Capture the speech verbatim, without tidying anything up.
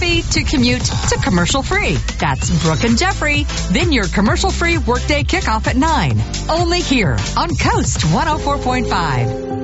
coffee to commute to commercial free. That's Brooke and Jeffrey. Then your commercial free workday kickoff at nine. Only here on Coast one oh four point five.